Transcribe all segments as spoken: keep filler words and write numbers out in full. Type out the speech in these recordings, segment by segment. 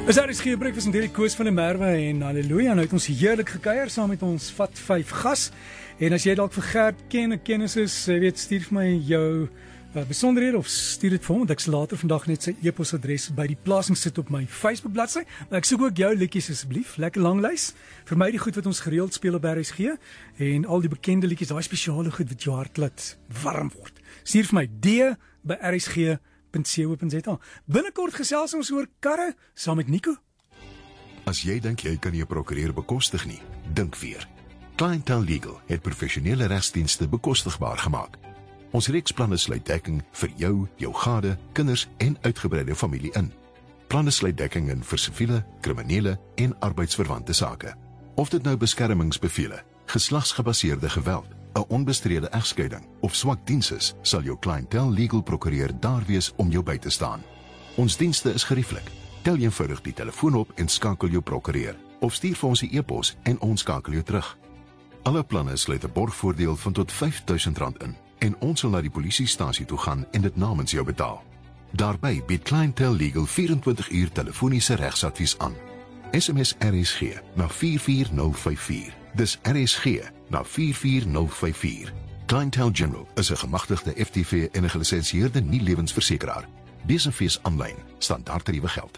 Is daar is geen breakfast en Derek Koos van der Merwe en halleluja, nou het ons heerlik gekuier saam met ons vat vyf gas. En as jy dalk vir Gert ken, 'n kennis is, jy weet, stuur vir my jou uh, besonderhede of stuur dit vir hom, want ek sal later vandag net sy e-posadres by die plasing sit op my Facebook bladsy. Maar ek soek ook jou liedjies asseblief, lekker lang lys. Vir my die goed wat ons gereeld speel op R S G en al die bekende liedjies, daai spesiale goed wat jou hart laat warm word. Stuur vir my D by R S G punt co punt za. Binnekort gesels ons oor karre saam met Nico. As jy dink jy kan jou prokureur bekostig nie, dink weer. Clientele Legal het professionele regsdienste bekostigbaar gemaak. Ons reeksplanne sluit dekking vir jou, jou gade, kinders en uitgebreide familie in. Planne sluit dekking in vir siviele, kriminele en arbeidsverwante sake. Of dit nou beskermingsbevele, geslagsgebaseerde geweld, 'n onbestrede egskeiding of swak diens is, sal jou Clientele Legal prokureur daar wees om jou by te staan. Ons dienste is gerieflik. Tel eenvoudig die telefoon op en skakel jou prokureur, of stuur vir ons 'n e-pos en ons skakel jou terug. Alle planne sluit 'n borgvoordeel van tot vyf duisend rand in en ons sal na die polisiestasie toe gaan en dit namens jou betaal. Daarby bied Clientele Legal vyf en twintig uur telefoniese regsadvies aan. S M S R S G na vier vier nul vyf vier. Dis R S G na vier vier nul vyf vier. Clientele General is 'n gemagtigde F T V en 'n gelisensieerde nie-lewensversekeraar. Dis 'n fees aanlyn, standaardtariewe geld.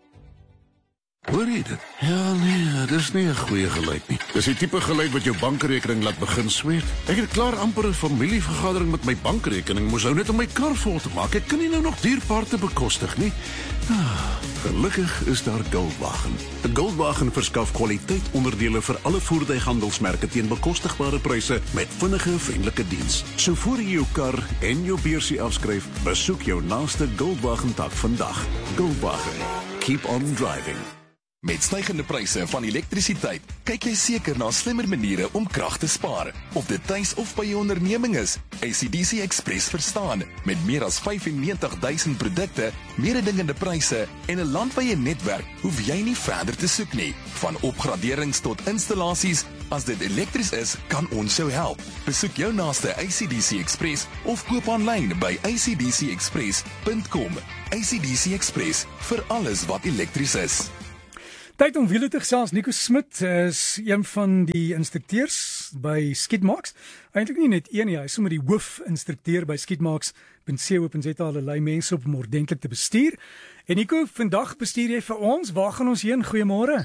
Hoor jy dit? Ja, nee, dis nie 'n goeie geluid nie. Dis die tipe geluid wat jou bankrekening laat begin sweet. Ek het klaar amper 'n familievergadering met my bankrekening, moes hou net om my kar vol te maak. Ek kan nie nou nog dierpaarte bekostig nie. Ah, gelukkig is daar Goldwagen. Die Goldwagen verskaf kwaliteit onderdele vir alle voertuighandelsmerke teen bekostigbare pryse met vinnige, vriendelike diens. So voor jy jou kar en jou beursie afskryf, besoek jou naaste Goldwagen tak vandag. Goldwagen. Keep on driving. Met stygende pryse van elektrisiteit, kyk jy seker na slimmer maniere om krag te spaar. Of dit tuis of by jou onderneming is, A C D C Express verstaan. Met meer as vyfennegentig duisend produkte, mededingende pryse en 'n landwyse netwerk, hoef jy nie verder te soek nie. Van opgraderings tot installasies, as dit elektries is, kan ons jou help. Besoek jou naaste A C D C Express of koop aanlyn by A C D C express punt com. A C D C Express, vir alles wat elektries is. Tyd om wiele te gesels. Nico Smit is een van die instrukteurs by Skidmarks. Eintlik nie net een nie, hy is sommer die hoofinstrukteur by skidmarks punt co punt za. Hulle lei mense op om ordentlik te bestuur. En Nico, vandag bestuur jy vir ons. Waar gaan ons heen? Goeiemôre.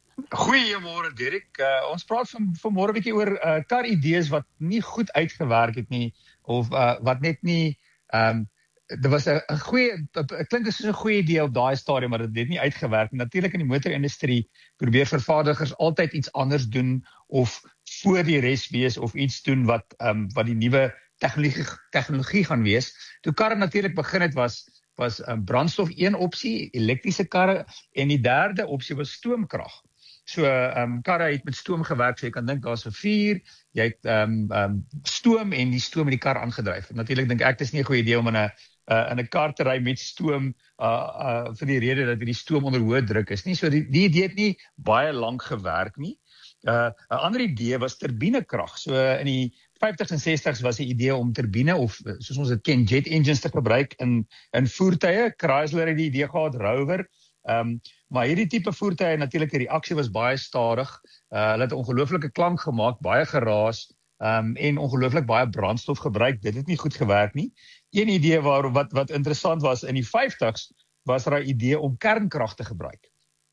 Goeiemôre Derek. Uh, ons praat van vanmôre 'n bietjie oor uh, kar idees wat nie goed uitgewerk het nie of uh, wat net nie um, Dit was 'n goeie, dit klink soos 'n goeie idee op daai stadium, maar dit het nie uitgewerk. Natuurlik in die motorindustrie probeer vervaardigers altyd iets anders doen of voor die res wees of iets doen wat um, wat die nuwe tegnologie tegnologie gaan wees. Toe karre natuurlik begin het was was um, brandstof een opsie, elektriese karre, en die derde opsie was stoomkrag. So um, karre het met stoom gewerk, so jy kan dink daar's 'n vuur, jy het um, um, stoom en die stoom in die kar aangedryf. Natuurlik dink ek dis nie 'n goeie idee om in 'n Uh, in 'n kar te ry met stoom uh, uh, vir die rede dat die stoom onder hoë druk is nie. So die, die idee het nie baie lank gewerk nie. 'n uh, ander idee was turbinekrag. So uh, in die vyftigs en sestig's was die idee om turbine of soos ons dit ken, jet engines te gebruik in in voertuie. Chrysler het die idee gehad, Rover. Um, maar hierdie tipe voertuie, natuurlik die reaksie was baie stadig. Uh, hulle het 'n ongelooflike klank gemaak, baie geraas. Um, en ongelooflik baie brandstof gebruik. Dit het nie goed gewerk nie. Een idee waar, wat, wat interessant was, in die vyftigs was daar 'n idee om kernkrag te gebruik.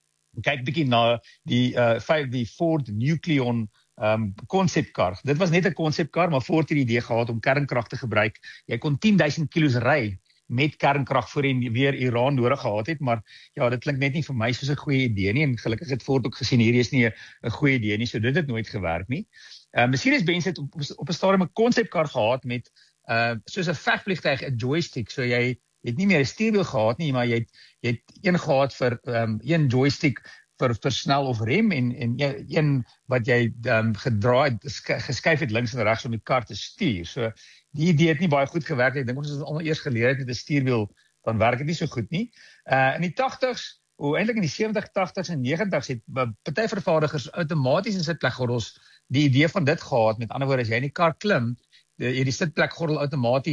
Kyk bietjie na die, uh, die Ford Nucleon um, konsepkar. Dit was net 'n konsepkar, maar Ford het die idee gehad om kernkrag te gebruik. Jy kon tien duisend kilos ry met kernkrag voor en weer Iran nodig gehad het, maar ja, dit klink net nie vir my soos 'n goeie idee nie, en gelukkig het Ford ook gesien, hierdie is nie 'n goeie idee nie, so dit het nooit gewerk nie. Uh, Mercedes-Benz het op, op 'n stadium 'n konsepkar gehad met uh, soos 'n vegvliegtuig, 'n joystick, so jy het nie meer 'n stuurwiel gehad nie, maar jy het, jy het een gehad vir um, een joystick vir, vir snel of rem, en, en een, een wat jy um, gedraai, geskuif het links en regs om die kar te stuur. So die idee het nie baie goed gewerk. Ek dink ons het dit almal eers geleer het met 'n stuurwiel, dan werk dit nie so goed nie. Uh, in die tagtigs, o eintlik in die sewentig, tagtigs en negentigs het party vervaardigers outomaties in sitplekgordels die idee van dit gehad. Met ander woorde, as jy in die kar klim, die, die sitplekgordel outomaties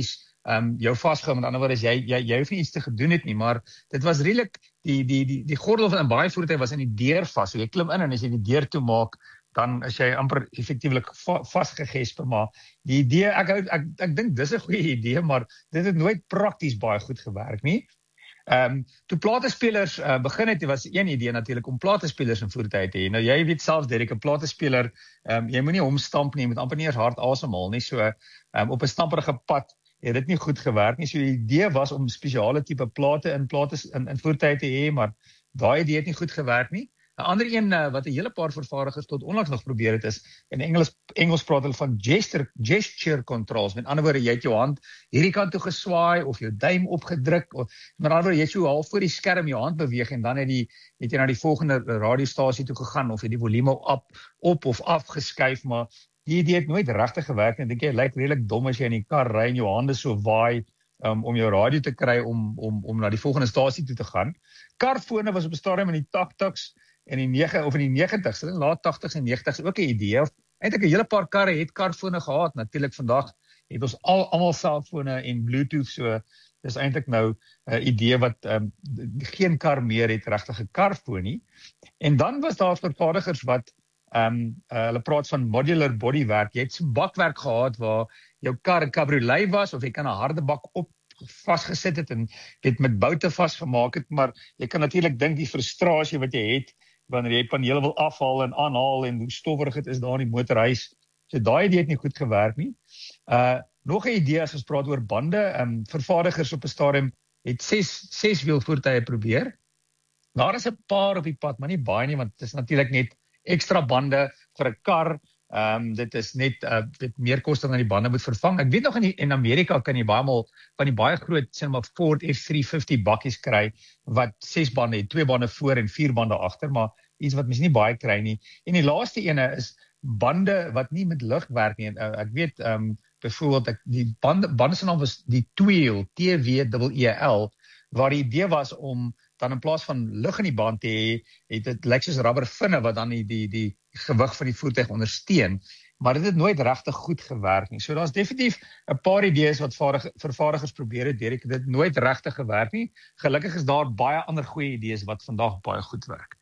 um, jou vasgehou, met ander woorde, jy, jy, jy hoef nie iets te gedoen het nie, maar dit was redelik, die, die, die, die gordel van 'n baie voertuie was in die deur vas, so jy klim in en as jy die deur toe maak, dan is jy amper effektiewelik va, vasgegesp, maar die idee, ek, ek, ek, ek dink dis 'n goeie idee, maar dit het nooit prakties baie goed gewerk nie. Ehm um, toe platespelers uh, begin het, was een idee natuurlik om platespelers in voertuie te hê. Nou jy weet selfs Derek, 'n platespeler, ehm um, jy moenie hom stamp nie, jy moet amper nie eers hard asemhaal nie, so um, op 'n stamperige pad het dit nie goed gewerk nie. So die idee was om spesiale tipe plate in plate in, in voertuie te hê, maar daai idee het nie goed gewerk nie. 'n Ander een uh, wat 'n hele paar vervaardigers tot onlangs nog probeer het is, in Engels Engels praat hulle van gesture gesture controls. Met ander woorde, jy het jou hand hierdie kant toe geswaai of jou duim opgedruk, of met ander woorde, jy het so half voor die skerm jou hand beweeg en dan het die het jy na die volgende radiostasie toe gegaan of jy die volume op op of af geskuif, maar die idee het nooit regtig gewerk en ek dink jy lyk redelik dom as jy in die kar ry en jou hande so waai um, om jou radio te kry om om om na die volgende stasie toe te gaan. Karfone was op 'n stadium in die tagtigs en die nege of in die negentigs, in die laat tagtigs en negentigs ook 'n idee. Eintlik 'n hele paar karre het karfone gehad. Natuurlik vandag het ons al almal selfone en Bluetooth, so dis eintlik nou 'n uh, idee wat um, geen kar meer het regtig 'n karfoon nie. En dan was daar vervaardigers wat um, uh, hulle praat van modular bodywerk. Jy het so bakwerk gehad waar jou kar 'n cabriolet was of jy kan 'n harde bak op vasgesit het en dit met boute vasgemaak het, maar jy kan natuurlik dink die frustrasie wat jy het wanneer jy panele wil afhaal en aanhaal en hoe stowwerig dit is daar in die motorhuis. So daai idee het nie goed gewerk nie. Uh nog 'n idee as ons praat oor bande, um, vervaardigers op 'n stadium het ses ses wiel voertuie probeer. Daar is 'n paar op die pad, maar nie baie nie, want dit is natuurlik net ekstra bande vir 'n kar. Ehm um, dit is net uh, dit meer koste dan die bande moet vervang. Ek weet nog in die, in Amerika kan jy baie maal van die baie groot sê maar Ford F three fifty bakkies kry wat ses bande het, twee bande voor en vier bande agter, maar iets wat mens nie baie kry nie. En die laaste ene is bande wat nie met lug werk nie. Uh, ek weet ehm um, byvoorbeeld ek die bande bande se naam was die Tweel, T W E E L, waar die idee was om dan in plaas van lug in die band te hê, het dit lyk soos rubber vinne wat dan die die die gewig van die voertuig ondersteun, maar dit het nooit regtig goed gewerk nie. So daar's definitief 'n paar idees wat vervaardigers probeer het, Derek, dit het nooit regtig gewerk nie. Gelukkig is daar baie ander goeie idees wat vandag baie goed werk.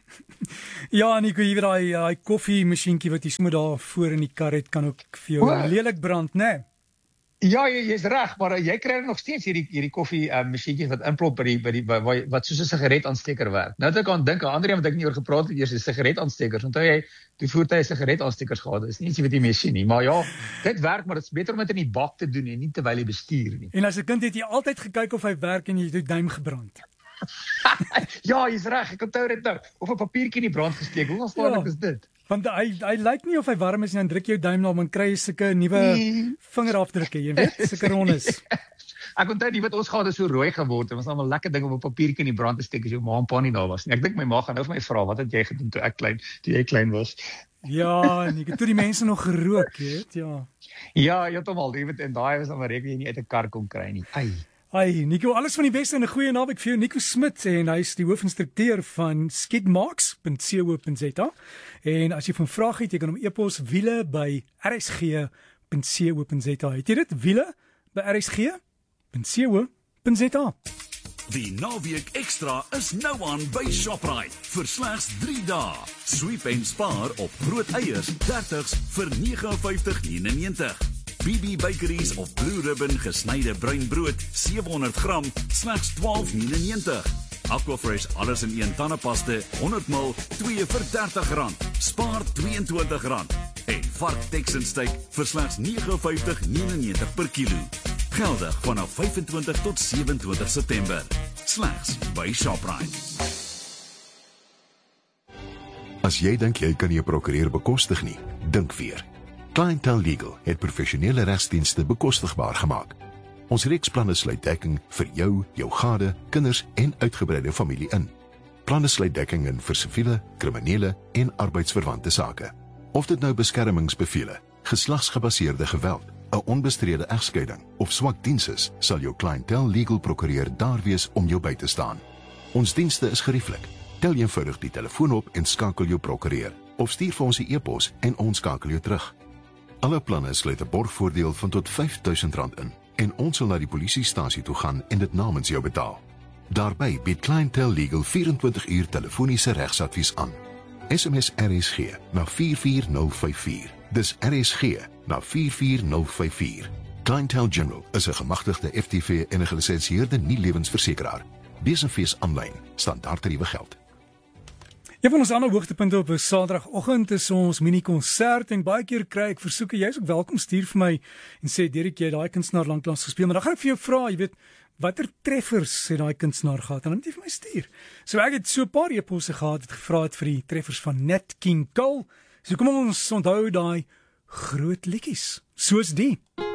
Ja, Nico, jy weet daai daai koffiemasjienkie wat jy sommer daar voor in die kar het, kan ook vir jou oh. lelik brand, né? Nee? Ja, jy jy's reg, maar jy kry nog steeds hierdie hierdie koffie uh, masjienkies wat inplop by die by die by, by, wat soos 'n sigaretaansteker werk. Nou dat ek aan dink, 'n ander een wat ek nie oor gepraat het eers is sigaretaansteekers. Onthou jy, die voertuie sigaretaansteekers gehad, dis nie iets wat jy mee sien nie, maar ja, dit werk, maar dit is beter om dit in die bak te doen en nie terwyl jy bestuur nie. En as 'n kind het jy altyd gekyk of hy werk en jy het jou duim gebrand. Ja, jy's reg, ek onthou dit nou. Of 'n papiertjie in die brand gesteek. Hoe gevaarlik ja. is dit? Want hy hy lyk nie of hy warm is en dan druk jou duim na hom en kry jy sulke nuwe nee. vingerafdrukke, jy weet, sulke rondes. Ek onthou nie wat ons gehad het so rooi geword. Dit was nou 'n lekker ding om 'n papiertjie in die brand te steek as jou ma en pa nie daar was nie. Ek dink my ma gaan nou vir my vra, wat het jy gedoen toe ek klein, toe jy klein was? Ja, en ek toe die mense nog gerook, jy weet, ja. Ja, jy het hom al, jy weet, en daai was dan maar reken jy nie uit 'n kar kon kry nie. Ai. Hi Nico, alles van die beste en 'n goeie naweek vir jou. Nico Smit en hy is die hoofinstrukteur van skidmarks punt co punt za. En as jy van vrae het, jy kan hom e-pos wiele by r s g punt co punt za. Het jy dit? Wiele by r s g punt co punt za. Die naweek ekstra is nou aan by Shoprite vir slegs drie dae. Sweep en spaar op broodeiers dertigs vir nege en vyftig negenennegentig. B B Bakeries of Blue Ribbon gesnyde bruin brood sewe-honderd gram slegs twaalf negenennegentig. Aquafresh alles in een tandepaste honderd mililiter twee vir dertig rand. Spaar twee en twintig rand. En vark Texan steak vir slegs nege en vyftig negenennegentig per kilo. Geldig vanaf vyf en twintig tot sewe en twintig September. Slegs by Shoprite. As jy dink jy kan nie 'n prokureur bekostig nie, dink weer. Clientele Legal het professionele regsdienste bekostigbaar gemaak. Ons reeksplanne sluit dekking vir jou, jou gade, kinders en uitgebreide familie in. Planne sluit dekking in vir siviele, kriminele en arbeidsverwante sake. Of dit nou beskermingsbevele, geslagsgebaseerde geweld, 'n onbestrede egskeiding of swak diens is, sal jou Clientele Legal prokureur daar wees om jou by te staan. Ons dienste is gerieflik. Tel eenvoudig die telefoon op en skakel jou prokureur, of stuur vir ons 'n e-pos en ons skakel jou terug. Alle planne sluit 'n borgvoordeel van tot vyf duisend rand in. en ons sal na die polisiestasie toe gaan en dit namens jou betaal. Daarbey bied Clientele Legal vyf en twintig uur telefoniese regsadvies aan. S M S R S G na vier vier nul vyf vier. Dis R S G na vier vier nul vyf vier. Clientele General is 'n gemagtigde F T V en 'n gelisensieerde nie-lewensversekeraar. Lees en fees aanlyn, standaardtariewe geld. Een van ons ander hoogtepunte op 'n Saterdagoggend is ons mini-konsert en baie keer kry ek versoeke, jy's ook welkom, stuur vir my en sê Derek, jy het daai kunstenaar lanklaas gespeel, maar dan gaan ek vir jou vra, jy weet, watter treffers het daai kunstenaar gehad? En dan moet jy vir my stuur. So ek het so 'n paar e-posse gehad, het gevra het vir die treffers van Nat King Cole. So kom ons onthou daai groot liedjies, soos die.